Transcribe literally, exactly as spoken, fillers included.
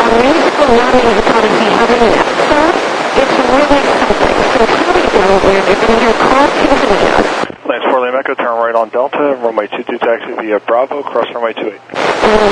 musical learning is kind of behind that. So it's really something. So probably Delaware, they're going to have connectivity. Lance four Lima Echo, turn right on Delta, runway two two taxi via Bravo, cross runway two eight.